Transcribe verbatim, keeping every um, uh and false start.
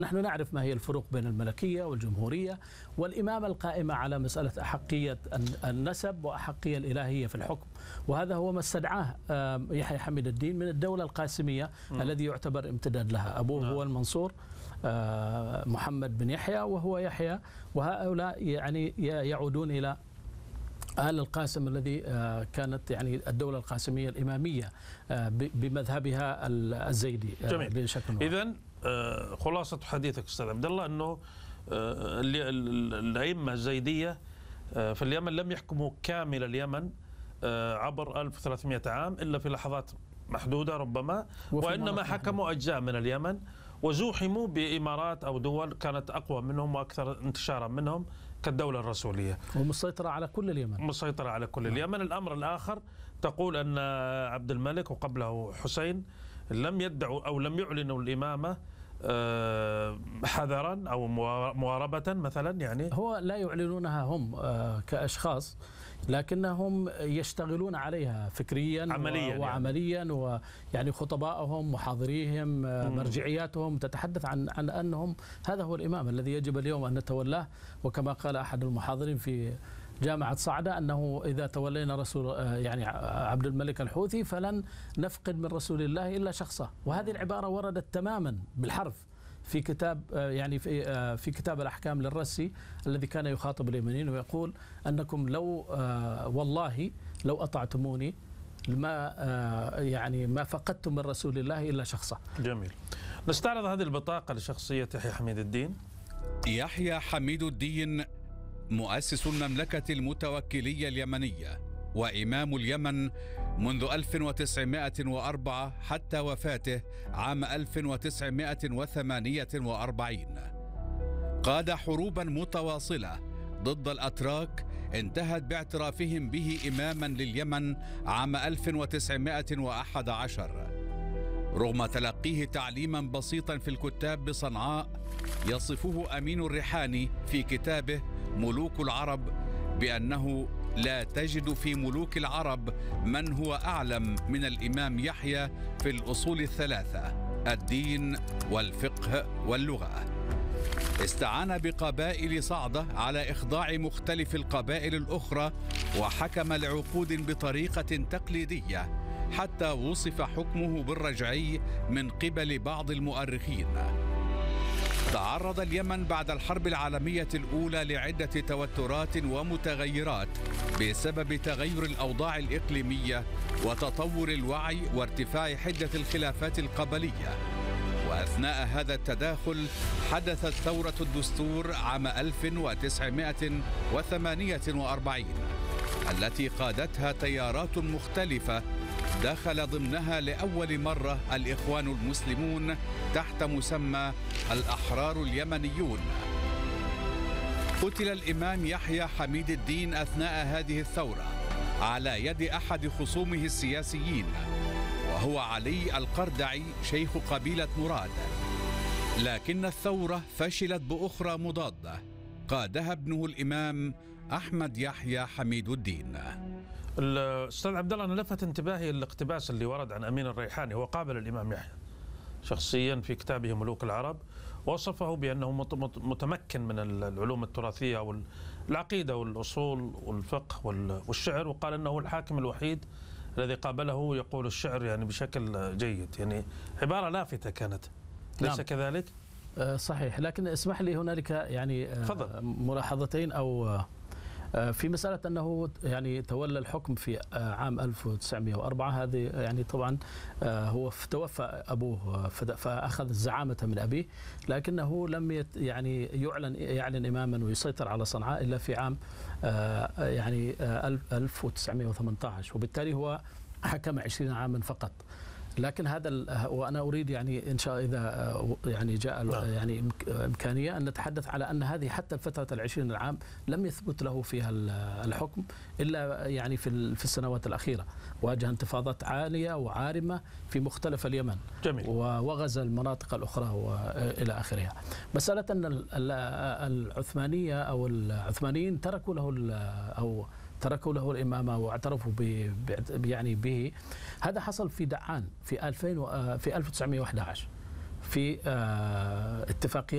نحن نعرف ما هي الفروق بين الملكية والجمهورية والإمامة القائمة على مسألة أحقية النسب وأحقية الإلهية في الحكم، وهذا هو ما استدعاه يحيى حميد الدين من الدولة القاسمية م. الذي يعتبر امتداد لها. أبوه هو المنصور محمد بن يحيى وهو يحيى، وهؤلاء يعني يعودون إلى آل القاسم الذي كانت يعني الدولة القاسمية الإمامية بمذهبها الزيدي. جميل. إذن خلاصة حديثك أستاذ عبد الله أنه الأئمة الزيدية في اليمن لم يحكموا كامل اليمن عبر ألف وثلاثمئة عام إلا في لحظات محدودة ربما، وإنما حكموا أجزاء من اليمن وزوحموا بإمارات أو دول كانت أقوى منهم وأكثر انتشارا منهم كالدولة الرسولية، ومسيطرة على كل اليمن. مسيطرة على كل اليمن. الأمر الآخر تقول أن عبد الملك وقبله حسين لم يدعوا أو لم يعلنوا الإمامة حذرا أو مواربة مثلا، يعني هو لا يعلنونها هم كأشخاص، لكنهم يشتغلون عليها فكريا عمليا وعمليا يعني. ويعني خطبائهم محاضريهم مرجعياتهم تتحدث عن عن أنهم هذا هو الإمام الذي يجب اليوم أن نتولاه، وكما قال أحد المحاضرين في جامعة صعدة أنه إذا تولينا رسول يعني عبد الملك الحوثي فلن نفقد من رسول الله إلا شخصه، وهذه العبارة وردت تماما بالحرف في كتاب يعني في في كتاب الأحكام للرسي الذي كان يخاطب اليمنيين ويقول أنكم لو والله لو أطعتموني ما يعني ما فقدتم من رسول الله إلا شخصه. جميل. نستعرض هذه البطاقة لشخصية يحيى حميد الدين. يحيى حميد الدين مؤسس المملكة المتوكلية اليمنية وإمام اليمن منذ ألف وتسعمئة وأربعة حتى وفاته عام ألف وتسعمئة وثمانية وأربعين. قاد حروبا متواصلة ضد الأتراك انتهت باعترافهم به إماما لليمن عام ألف وتسعمئة وأحد عشر، رغم تلقيه تعليما بسيطا في الكتاب بصنعاء. يصفه أمين الريحاني في كتابه ملوك العرب بأنه لا تجد في ملوك العرب من هو أعلم من الإمام يحيى في الأصول الثلاثة: الدين والفقه واللغة. استعان بقبائل صعدة على إخضاع مختلف القبائل الأخرى وحكم لعقود بطريقة تقليدية، حتى وصف حكمه بالرجعي من قبل بعض المؤرخين. تعرض اليمن بعد الحرب العالمية الأولى لعدة توترات ومتغيرات بسبب تغير الأوضاع الإقليمية وتطور الوعي وارتفاع حدة الخلافات القبلية. وأثناء هذا التداخل حدثت ثورة الدستور عام ألف وتسعمئة وثمانية وأربعين التي قادتها تيارات مختلفة دخل ضمنها لأول مرة الإخوان المسلمون تحت مسمى الأحرار اليمنيون. قتل الإمام يحيى حميد الدين أثناء هذه الثورة على يد أحد خصومه السياسيين وهو علي القردعي شيخ قبيلة مراد، لكن الثورة فشلت بأخرى مضادة قادها ابنه الإمام أحمد يحيى حميد الدين. الأستاذ عبد الله، أنا لفت انتباهي الاقتباس اللي ورد عن أمين الريحاني، هو قابل الإمام يحيى شخصيا في كتابه ملوك العرب، وصفه بأنه متمكن من العلوم التراثية والعقيدة والأصول والفقه والشعر، وقال أنه الحاكم الوحيد الذي قابله يقول الشعر يعني بشكل جيد. يعني عبارة لافتة كانت، ليس نعم. كذلك؟ صحيح، لكن اسمح لي هنالك يعني فضل. ملاحظتين أو في مسألة أنه يعني تولى الحكم في عام ألف وتسعمئة وأربعة، هذه يعني طبعا هو توفى أبوه فأخذ الزعامة من أبيه، لكنه لم يعني يعلن يعلن إماما ويسيطر على صنعاء إلا في عام يعني ألف وتسعمئة وثمانية عشر، وبالتالي هو حكم عشرين عاما فقط. لكن هذا وانا اريد يعني ان شاء الله اذا يعني جاء يعني امكانيه ان نتحدث على ان هذه حتى الفتره العشرين العام لم يثبت له فيها الحكم الا يعني في في السنوات الاخيره، واجه انتفاضات عاليه وعارمه في مختلف اليمن. جميل. وغزا المناطق الاخرى والى اخرها. مساله ان العثمانيه او العثمانيين تركوا له او تركوا له الإمامة واعترفوا ب يعني به. هذا حصل في دعان في ألفين في ألف وتسعمئة وأحد عشر في اتفاقية